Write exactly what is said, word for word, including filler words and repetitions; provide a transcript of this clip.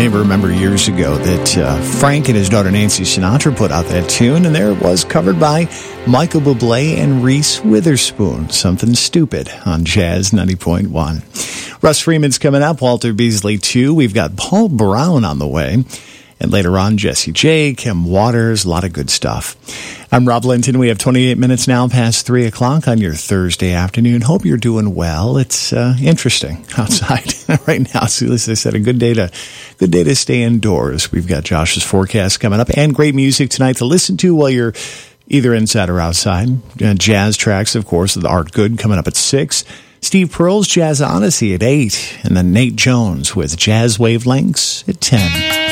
may remember years ago that uh, Frank and his daughter Nancy Sinatra put out that tune, and there it was, covered by Michael Bublé and Reese Witherspoon. Something Stupid on Jazz ninety point one. Russ Freeman's coming up, Walter Beasley too. We've got Paul Brown on the way. And later on, Jesse J, Kim Waters, a lot of good stuff. I'm Rob Linton. We have twenty-eight minutes now past three o'clock on your Thursday afternoon. Hope you're doing well. It's uh, interesting outside right now. So as I said, a good day to good day to stay indoors. We've got Josh's forecast coming up and great music tonight to listen to while you're either inside or outside. Uh, jazz tracks, of course, the Art Good coming up at six. Steve Pearl's Jazz Odyssey at eight. And then Nate Jones with Jazz Wavelengths at ten.